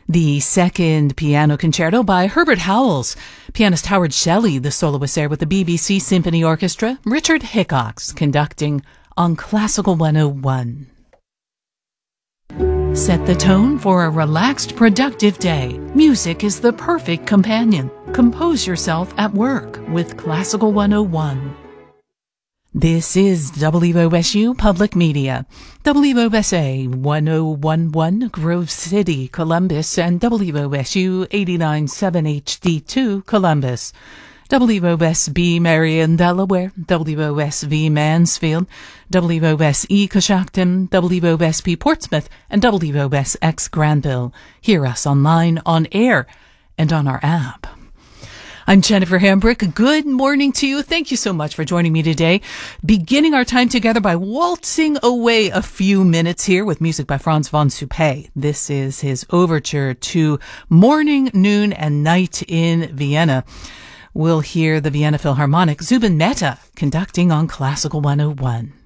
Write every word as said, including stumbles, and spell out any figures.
The second piano concerto by Herbert Howells. Pianist Howard Shelley, the soloist there with the B B C Symphony Orchestra. Richard Hickox conducting on Classical one oh one. Set the tone for a relaxed, productive day. Music is the perfect companion. Compose yourself at work with Classical one oh one. This is W O S U Public Media, W O S A one oh one point one Grove City, Columbus, and W O S U eighty-nine point seven H D two, Columbus, W O S B Marion, Delaware, W O S V Mansfield, W O S E Coshocton, W O S P Portsmouth, and W O S X Granville. Hear us online, on air, and on our app. I'm Jennifer Hambrick. Good morning to you. Thank you so much for joining me today. Beginning our time together by waltzing away a few minutes here with music by Franz von Suppé. This is his overture to Morning, Noon, and Night in Vienna. We'll hear the Vienna Philharmonic, Zubin Mehta, conducting on Classical one oh one.